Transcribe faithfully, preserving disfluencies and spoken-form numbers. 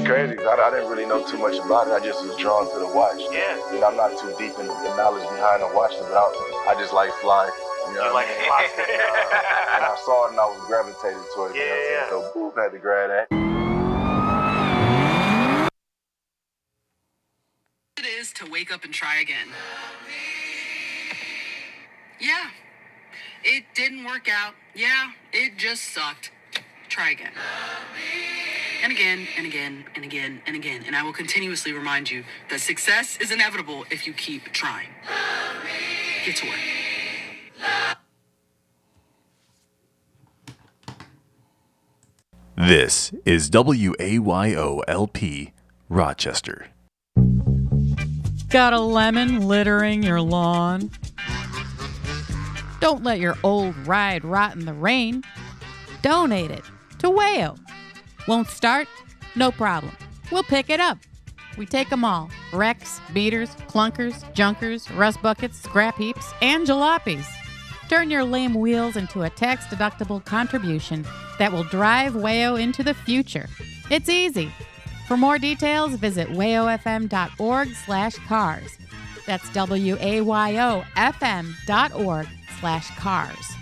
It's crazy because I, I didn't really know too much about it. I just was drawn to the watch. Yeah. You know, I'm not too deep in the, the knowledge behind the watch, but I, I just like flying. You know You what like I mean? flying. uh, and I saw it and I was gravitated toward it. Yeah, You know what I'm yeah. saying? So, boom, had to grab that. It is to wake up and try again. Yeah, it didn't work out. Yeah, it just sucked. Try again. And again, and again, and again, and again. And I will continuously remind you that success is inevitable if you keep trying. Get to work. This is W A Y O L P, Rochester. Got a lemon littering your lawn? Don't let your old ride rot in the rain. Donate it to Wayo. Won't start? No problem. We'll pick it up. We take them all. Wrecks, beaters, clunkers, junkers, rust buckets, scrap heaps, and jalopies. Turn your lame wheels into a tax-deductible contribution that will drive Wayo into the future. It's easy. For more details, visit wayofm.org slash cars. That's W A Y O F M dot org slash cars.